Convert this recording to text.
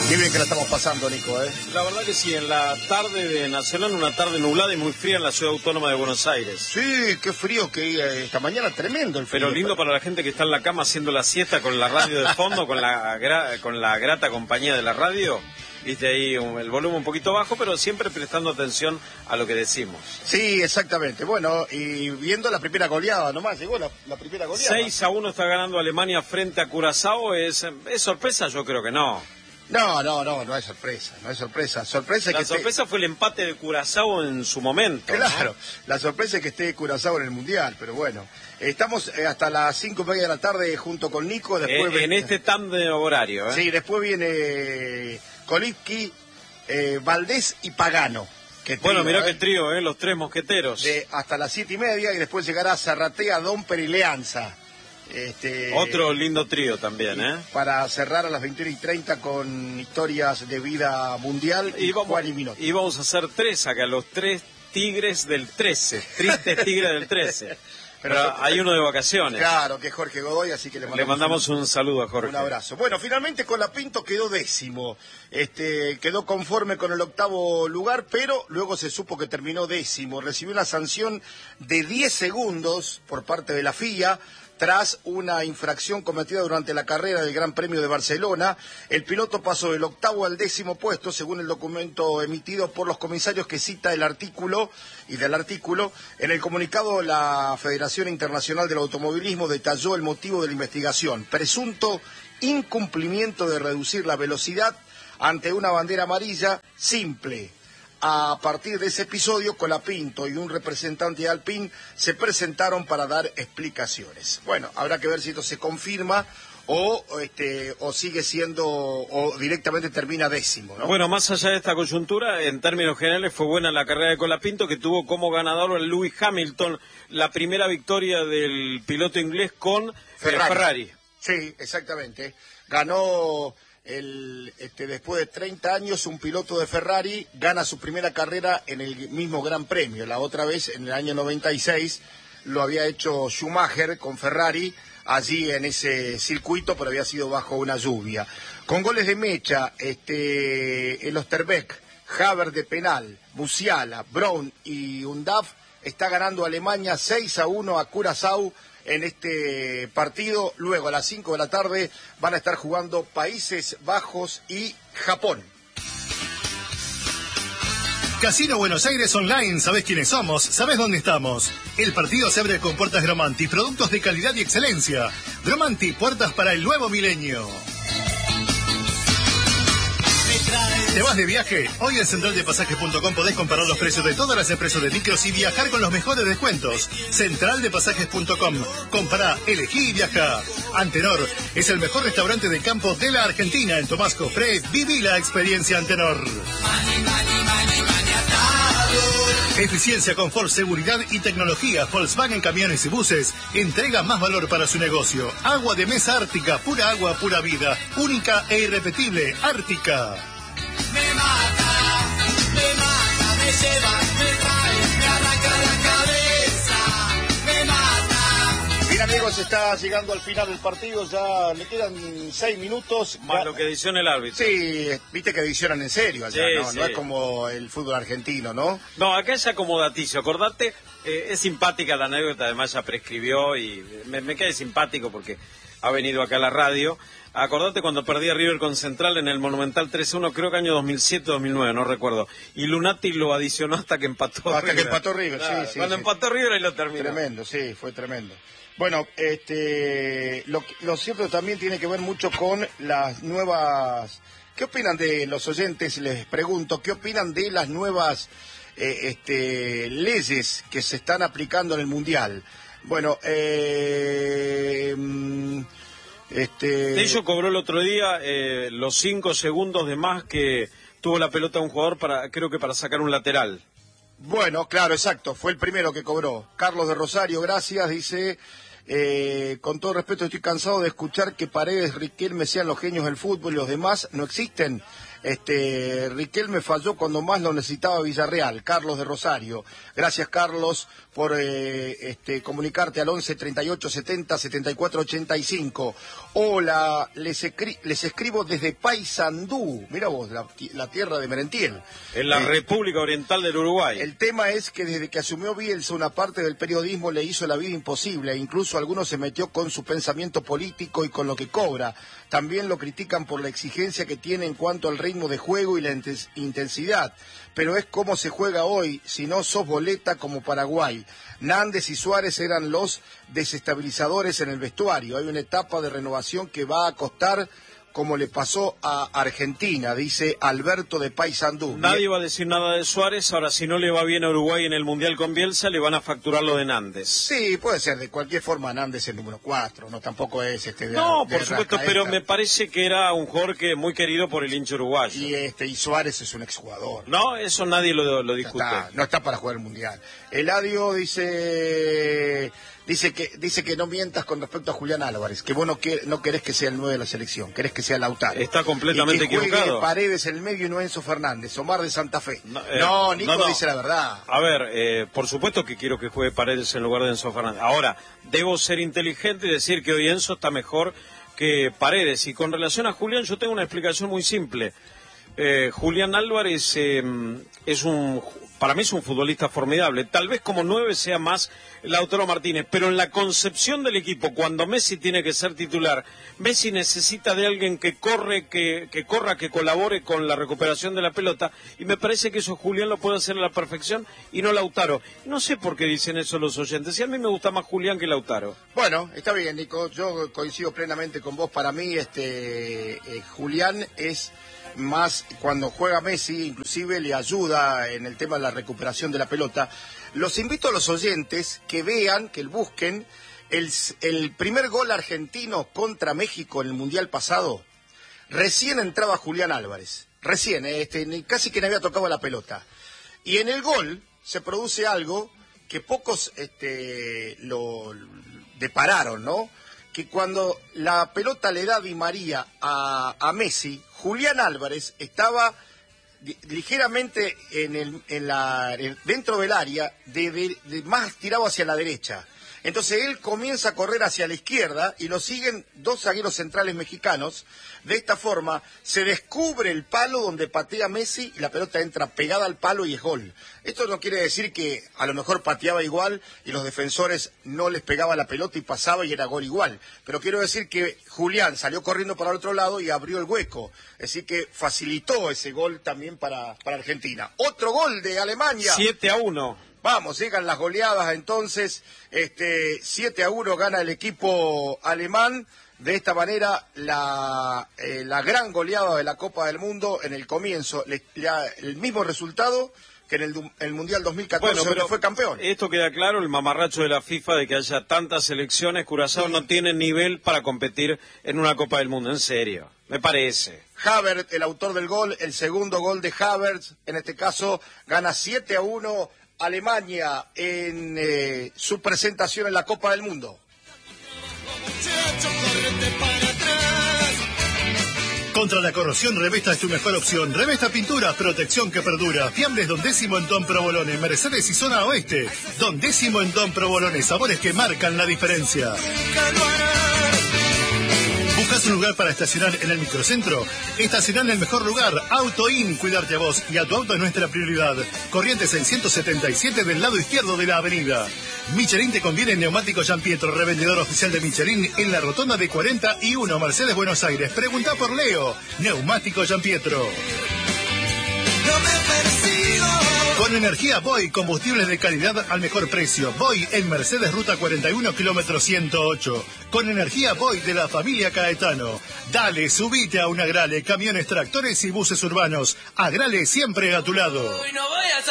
Qué bien que la estamos pasando, Nico, ¿eh? La verdad que sí, en la tarde de Nacional, una tarde nublada y muy fría en la ciudad autónoma de Buenos Aires. Sí, qué frío que esta mañana, tremendo el frío. Pero lindo para la gente que está en la cama haciendo la siesta con la radio de fondo, con la grata compañía de la radio. Viste ahí el volumen un poquito bajo, pero siempre prestando atención a lo que decimos. Sí, exactamente. Bueno, y viendo la primera goleada, nomás llegó la primera goleada. 6-1 está ganando Alemania frente a Curazao. ¿Es sorpresa? Yo creo que no. No es sorpresa, no es sorpresa. La sorpresa fue el empate de Curazao en su momento. Claro, ¿no? La sorpresa es que esté Curazao en el Mundial, pero bueno. Estamos hasta las 5:30 de la tarde junto con Nico. Después en este tándem horario, ¿eh? Sí, después viene Kolipki, Valdés y Pagano. Bueno, mirá qué trío, los tres mosqueteros. Hasta las 7:30 y después llegará Zarratea, Domper y Leanza. Otro lindo trío también, ¿eh? Para cerrar a las 21:30 con historias de vida mundial y Juan y Minotti. Y vamos a hacer tres acá, los tres tigres del 13, tristes tigres del 13. Pero hay uno de vacaciones. Claro, que es Jorge Godoy, así que le mandamos un saludo a Jorge. Un abrazo. Bueno, finalmente Colapinto quedó 10º. Quedó conforme con el 8º lugar, pero luego se supo que terminó 10º. Recibió una sanción de 10 segundos por parte de la FIA, tras una infracción cometida durante la carrera del Gran Premio de Barcelona. El piloto pasó del 8º al 10º puesto, según el documento emitido por los comisarios que cita el artículo. En el comunicado, la Federación Internacional del Automovilismo detalló el motivo de la investigación: presunto incumplimiento de reducir la velocidad ante una bandera amarilla simple. A partir de ese episodio, Colapinto y un representante de Alpine se presentaron para dar explicaciones. Bueno, habrá que ver si esto se confirma o sigue siendo, o directamente termina 10º, ¿no? Bueno, más allá de esta coyuntura, en términos generales fue buena la carrera de Colapinto, que tuvo como ganador a Lewis Hamilton, la primera victoria del piloto inglés con Ferrari. Sí, exactamente. Ganó después de 30 años, un piloto de Ferrari gana su primera carrera en el mismo Gran Premio. La otra vez, en el año 96, lo había hecho Schumacher con Ferrari, allí en ese circuito, pero había sido bajo una lluvia. Con goles de mecha, el Osterbeck, Haber de penal, Musiala, Brown y Undav, está ganando Alemania 6-1 a Curazao en este partido. Luego a las 5 de la tarde van a estar jugando Países Bajos y Japón. Casino Buenos Aires Online, ¿sabés quiénes somos? ¿Sabés dónde estamos? El partido se abre con puertas Dromanti, productos de calidad y excelencia. Dromanti, puertas para el nuevo milenio. ¿Te vas de viaje? Hoy en centraldepasajes.com podés comparar los precios de todas las empresas de micros y viajar con los mejores descuentos. Centraldepasajes.com. Compará, elegí y viajá. Antenor es el mejor restaurante de campo de la Argentina. En Tomás Cofré, viví la experiencia Antenor. Eficiencia, confort, seguridad y tecnología. Volkswagen Camiones y Buses entrega más valor para su negocio. Agua de mesa Ártica, pura agua, pura vida. Única e irrepetible, Ártica. Me mata, me lleva, me trae, me arranca la cabeza, me mata. Bien, amigos, está llegando al final del partido, ya le quedan 6 minutos. Más lo que adiciona el árbitro. Sí, viste que adicionan en serio allá, sí, ¿no? sí. No es como el fútbol argentino, ¿no? No, acá es acomodaticio, acordate, es simpática la anécdota, además ya prescribió y me cae simpático porque ha venido acá a la radio. Acordate cuando perdía River con Central en el Monumental 3-1, creo que año 2007-2009, no recuerdo. Y Lunati lo adicionó hasta que empató River. Hasta que empató River, claro, sí. Cuando empató River ahí lo terminó. Tremendo, sí, fue tremendo. Bueno, lo cierto también tiene que ver mucho con las nuevas... ¿Qué opinan de los oyentes? Les pregunto, ¿qué opinan de las nuevas leyes que se están aplicando en el Mundial? Bueno, Tello cobró el otro día los 5 segundos de más que tuvo la pelota un jugador creo que para sacar un lateral. Bueno, claro, exacto, fue el primero que cobró. Carlos de Rosario, gracias, dice, con todo respeto estoy cansado de escuchar que Paredes, Riquelme sean los genios del fútbol y los demás no existen. Riquelme falló cuando más lo necesitaba Villarreal. Carlos de Rosario, gracias Carlos comunicarte al 11 38 70 74 85. Hola, les escribo desde Paysandú, mira vos, la tierra de Merentiel. En la República Oriental del Uruguay. El tema es que desde que asumió Bielsa, una parte del periodismo le hizo la vida imposible, e incluso algunos se metió con su pensamiento político y con lo que cobra. También lo critican por la exigencia que tiene en cuanto al ritmo de juego y la intensidad. Pero es como se juega hoy, si no sos boleta como Paraguay. Nández y Suárez eran los desestabilizadores en el vestuario. Hay una etapa de renovación que va a costar, como le pasó a Argentina, dice Alberto de Paysandú. Nadie va a decir nada de Suárez. Ahora, si no le va bien a Uruguay en el Mundial con Bielsa, le van a facturar lo de Nández. Sí, puede ser. De cualquier forma, Nández es el número 4. No, tampoco es No, por supuesto, pero me parece que era un jugador que muy querido por el hincha uruguayo. Y Suárez es un exjugador. No, eso nadie lo discute. No está para jugar el Mundial. Eladio dice que no mientas con respecto a Julián Álvarez, que vos no querés que sea el 9 de la selección, querés que sea Lautaro. Está completamente y que juegue equivocado. Paredes en el medio y no Enzo Fernández, Omar de Santa Fe. Nico dice la verdad. A ver, por supuesto que quiero que juegue Paredes en lugar de Enzo Fernández. Ahora, debo ser inteligente y decir que hoy Enzo está mejor que Paredes. Y con relación a Julián, yo tengo una explicación muy simple. Julián Álvarez para mí es un futbolista formidable. Tal vez como 9 sea más Lautaro Martínez, pero en la concepción del equipo, cuando Messi tiene que ser titular, Messi necesita de alguien que corra, que colabore con la recuperación de la pelota, y me parece que eso Julián lo puede hacer a la perfección y no Lautaro. No sé por qué dicen eso los oyentes, y a mí me gusta más Julián que Lautaro. Bueno, está bien, Nico, yo coincido plenamente con vos. Para mí, Julián es más, cuando juega Messi, inclusive le ayuda en el tema de la recuperación de la pelota. Los invito a los oyentes que vean, que busquen el primer gol argentino contra México en el Mundial pasado. Recién entraba Julián Álvarez, casi que no había tocado la pelota. Y en el gol se produce algo que pocos lo depararon, ¿no? Que cuando la pelota le da Di María a Messi, Julián Álvarez estaba ligeramente dentro del área, más tirado hacia la derecha. Entonces él comienza a correr hacia la izquierda y lo siguen 2 zagueros centrales mexicanos. De esta forma se descubre el palo donde patea Messi y la pelota entra pegada al palo y es gol. Esto no quiere decir que a lo mejor pateaba igual y los defensores no les pegaba la pelota y pasaba y era gol igual. Pero quiero decir que Julián salió corriendo para el otro lado y abrió el hueco. Es decir que facilitó ese gol también para Argentina. Otro gol de Alemania. 7-1. Vamos, llegan las goleadas entonces, 7-1 gana el equipo alemán. De esta manera, la gran goleada de la Copa del Mundo en el comienzo, el mismo resultado que en el Mundial 2014, donde fue campeón. Esto queda claro, el mamarracho de la FIFA de que haya tantas selecciones. Curazao no tiene nivel para competir en una Copa del Mundo, en serio, me parece. Havertz, el autor del gol, el segundo gol de Havertz, en este caso, gana 7-1 Alemania en su presentación en la Copa del Mundo. Contra la corrosión, Revesta es tu mejor opción. Revesta Pinturas, protección que perdura. Fiambles Don Décimo en Don Provolone, Mercedes y Zona Oeste. Don Décimo en Don Provolone, sabores que marcan la diferencia. ¿Buscas un lugar para estacionar en el microcentro? Estacionar en el mejor lugar, Auto In, cuidarte a vos y a tu auto es nuestra prioridad. Corrientes 677 del lado izquierdo de la avenida. Michelin te conviene en Neumático Gian Pietro, revendedor oficial de Michelin en la rotonda de 41, Mercedes, Buenos Aires. Pregunta por Leo, Neumático Gian Pietro. Con energía Boy, combustibles de calidad al mejor precio. Boy en Mercedes, ruta 41, kilómetro 108. Con energía Boy de la familia Caetano. Dale, subite a un Agrale, camiones, tractores y buses urbanos. Agrale siempre a tu lado.